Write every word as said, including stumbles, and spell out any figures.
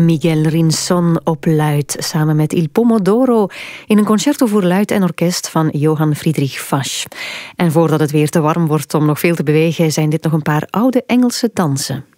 Miguel Rinson op luid, samen met Il Pomodoro in een concerto voor luid en orkest van Johann Friedrich Fasch. En voordat het weer te warm wordt om nog veel te bewegen, zijn dit nog een paar oude Engelse dansen.